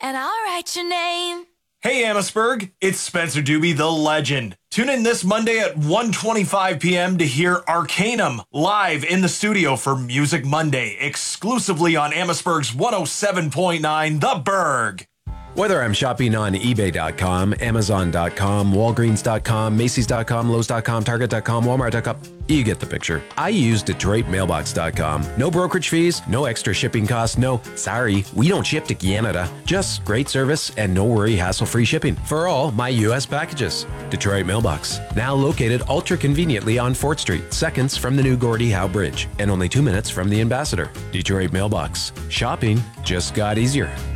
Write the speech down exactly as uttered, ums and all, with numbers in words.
and I'll write your name. Hey, Amherstburg, it's Spencer Doobie, the legend. Tune in this Monday at one twenty-five p.m. to hear Arcanum live in the studio for Music Monday, exclusively on Amherstburg's one oh seven point nine The Berg. Whether I'm shopping on eBay dot com, Amazon dot com, Walgreens dot com, Macy's dot com, Lowe's dot com, Target dot com, Walmart dot com, you get the picture. I use Detroit Mailbox dot com. No brokerage fees, no extra shipping costs, no, sorry, we don't ship to Canada. Just great service and no worry hassle-free shipping for all my U S packages. Detroit Mailbox, now located ultra conveniently on fourth Street, seconds from the new Gordie Howe Bridge, and only two minutes from the Ambassador. Detroit Mailbox. Shopping just got easier.